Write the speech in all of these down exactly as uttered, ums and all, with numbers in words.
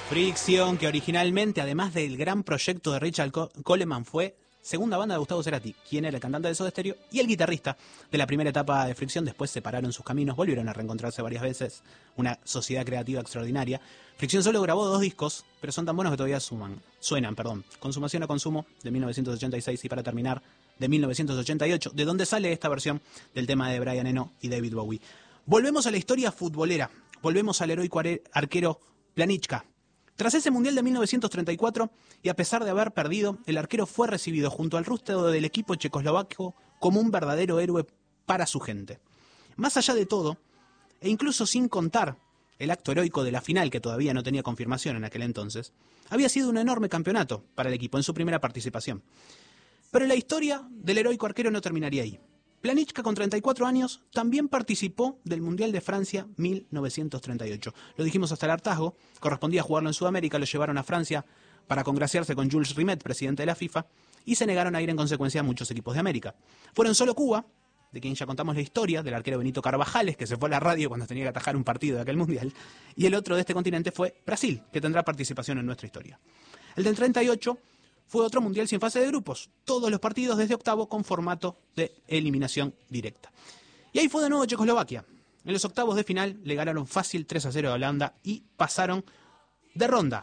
Fricción, que originalmente, además del gran proyecto de Richard Coleman, fue segunda banda de Gustavo Cerati, quien era el cantante de Soda Stereo y el guitarrista de la primera etapa de Fricción. Después separaron sus caminos, volvieron a reencontrarse varias veces, una sociedad creativa extraordinaria. Fricción solo grabó dos discos, pero son tan buenos que todavía suman, suenan. Perdón. Consumación a Consumo, de mil novecientos ochenta y seis, y Para Terminar, de mil novecientos ochenta y ocho, de donde sale esta versión del tema de Brian Eno y David Bowie. Volvemos a la historia futbolera, volvemos al heroico arquero Planichka. Tras ese Mundial de mil novecientos treinta y cuatro, y a pesar de haber perdido, el arquero fue recibido junto al resto del equipo checoslovaco como un verdadero héroe para su gente. Más allá de todo, e incluso sin contar el acto heroico de la final, que todavía no tenía confirmación en aquel entonces, había sido un enorme campeonato para el equipo en su primera participación. Pero la historia del heroico arquero no terminaría ahí. Planichka, con treinta y cuatro años, también participó del Mundial de Francia mil novecientos treinta y ocho. Lo dijimos hasta el hartazgo, correspondía jugarlo en Sudamérica, lo llevaron a Francia para congraciarse con Jules Rimet, presidente de la FIFA, y se negaron a ir en consecuencia a muchos equipos de América. Fueron solo Cuba, de quien ya contamos la historia, del arquero Benito Carvajales, que se fue a la radio cuando tenía que atajar un partido de aquel Mundial, y el otro de este continente fue Brasil, que tendrá participación en nuestra historia. El del treinta y ocho fue otro Mundial sin fase de grupos, todos los partidos desde octavo con formato de eliminación directa. Y ahí fue de nuevo Checoslovaquia. En los octavos de final le ganaron fácil tres a cero a Holanda y pasaron de ronda.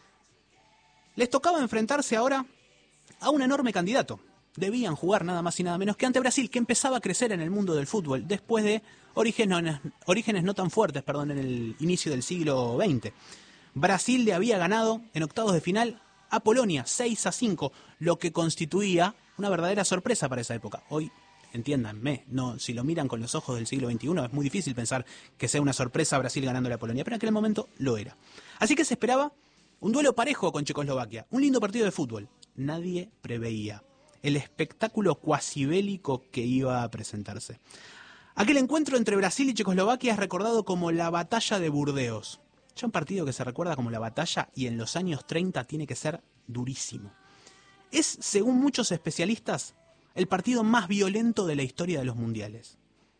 Les tocaba enfrentarse ahora a un enorme candidato. Debían jugar nada más y nada menos que ante Brasil, que empezaba a crecer en el mundo del fútbol después de orígenes, orígenes no tan fuertes, perdón, en el inicio del siglo veinte. Brasil le había ganado en octavos de final a Polonia seis a cinco, lo que constituía una verdadera sorpresa para esa época. Hoy, entiéndanme, no, si lo miran con los ojos del siglo veintiuno, es muy difícil pensar que sea una sorpresa Brasil ganándole a Polonia, pero en aquel momento lo era. Así que se esperaba un duelo parejo con Checoslovaquia, un lindo partido de fútbol. Nadie preveía el espectáculo cuasibélico que iba a presentarse. Aquel encuentro entre Brasil y Checoslovaquia es recordado como la Batalla de Burdeos. Ya un partido que se recuerda como la batalla y en los años treinta tiene que ser durísimo. Es, según muchos especialistas, el partido más violento de la historia de los mundiales.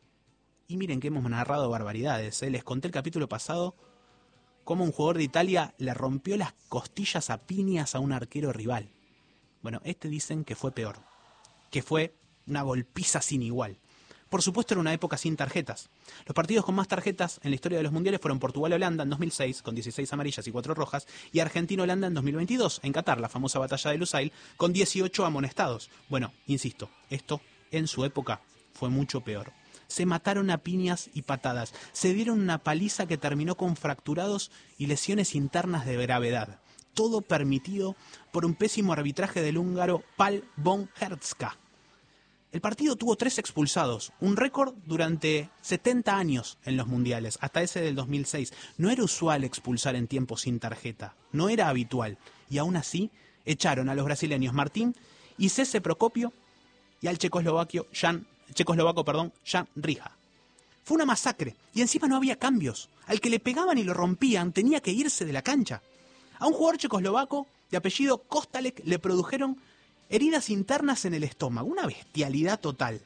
Y miren que hemos narrado barbaridades, ¿eh? Les conté el capítulo pasado cómo un jugador de Italia le rompió las costillas a piñas a un arquero rival. Bueno, este dicen que fue peor, que fue una golpiza sin igual. Por supuesto, era una época sin tarjetas. Los partidos con más tarjetas en la historia de los mundiales fueron Portugal-Holanda en dos mil seis, con dieciséis amarillas y cuatro rojas, y Argentina-Holanda en dos mil veintidós, en Qatar, la famosa batalla de Lusail, con dieciocho amonestados. Bueno, insisto, esto en su época fue mucho peor. Se mataron a piñas y patadas, se dieron una paliza que terminó con fracturados y lesiones internas de gravedad. Todo permitido por un pésimo arbitraje del húngaro Pál von Hertzka. El partido tuvo tres expulsados, un récord durante setenta años en los mundiales, hasta ese del dos mil seis. No era usual expulsar en tiempo sin tarjeta, no era habitual. Y aún así, echaron a los brasileños Martín y Cese Procopio y al checoslovaco Jan, checoslovaco, perdón, Jan Rija. Fue una masacre y encima no había cambios. Al que le pegaban y lo rompían tenía que irse de la cancha. A un jugador checoslovaco de apellido Kostalek le produjeron heridas internas en el estómago, una bestialidad total.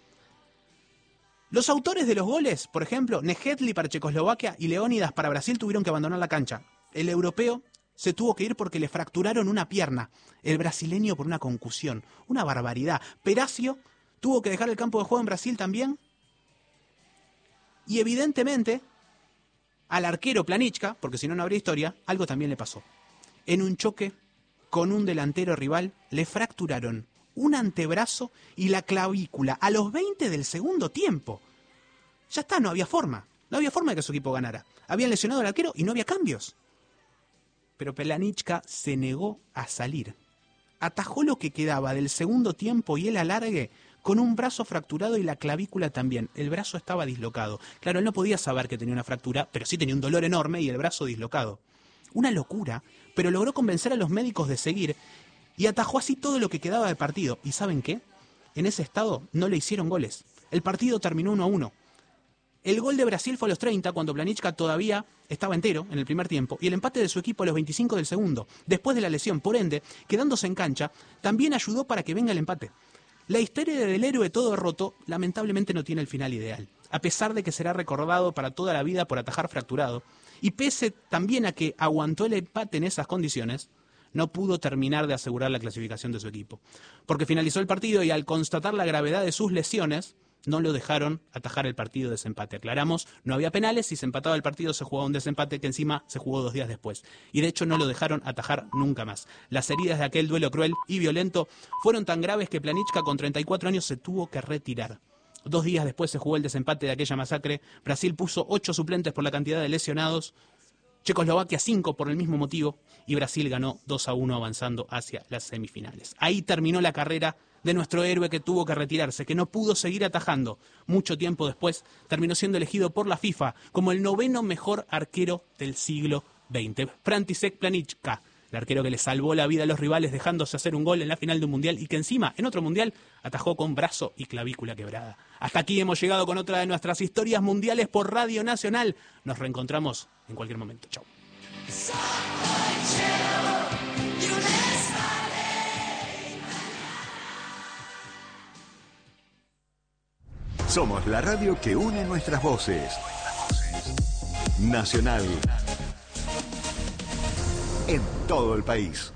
Los autores de los goles, por ejemplo, Nejedly para Checoslovaquia y Leónidas para Brasil, tuvieron que abandonar la cancha. El europeo se tuvo que ir porque le fracturaron una pierna, el brasileño por una concusión, una barbaridad. Peracio tuvo que dejar el campo de juego en Brasil también. Y evidentemente, al arquero Planichka, porque si no no habría historia, algo también le pasó. En un choque con un delantero rival, le fracturaron un antebrazo y la clavícula a los veinte del segundo tiempo. Ya está, no había forma. No había forma de que su equipo ganara. Habían lesionado al arquero y no había cambios. Pero Planichka se negó a salir. Atajó lo que quedaba del segundo tiempo y el alargue con un brazo fracturado y la clavícula también. El brazo estaba dislocado. Claro, él no podía saber que tenía una fractura, pero sí tenía un dolor enorme y el brazo dislocado. Una locura, pero logró convencer a los médicos de seguir y atajó así todo lo que quedaba del partido. ¿Y saben qué? En ese estado no le hicieron goles. El partido terminó uno a uno. El gol de Brasil fue a los treinta, cuando Planichka todavía estaba entero en el primer tiempo, y el empate de su equipo a los veinticinco del segundo, después de la lesión. Por ende, quedándose en cancha, también ayudó para que venga el empate. La historia del héroe todo roto lamentablemente no tiene el final ideal, a pesar de que será recordado para toda la vida por atajar fracturado, Y pese también a que aguantó el empate en esas condiciones, no pudo terminar de asegurar la clasificación de su equipo. Porque finalizó el partido y al constatar la gravedad de sus lesiones, no lo dejaron atajar el partido de desempate. Aclaramos, no había penales, si se empataba el partido se jugaba un desempate que encima se jugó dos días después. Y de hecho no lo dejaron atajar nunca más. Las heridas de aquel duelo cruel y violento fueron tan graves que Planička con treinta y cuatro años se tuvo que retirar. Dos días después se jugó el desempate de aquella masacre. Brasil puso ocho suplentes por la cantidad de lesionados, Checoslovaquia cinco por el mismo motivo y Brasil ganó dos a uno avanzando hacia las semifinales. Ahí terminó la carrera de nuestro héroe que tuvo que retirarse, que no pudo seguir atajando. Mucho tiempo después terminó siendo elegido por la FIFA como el noveno mejor arquero del siglo veinte. František Planička, el arquero que le salvó la vida a los rivales dejándose hacer un gol en la final de un mundial y que encima en otro mundial atajó con brazo y clavícula quebrada. Hasta aquí hemos llegado con otra de nuestras historias mundiales por Radio Nacional. Nos reencontramos en cualquier momento. Chau. Somos la radio que une nuestras voces. Nacional. En todo el país.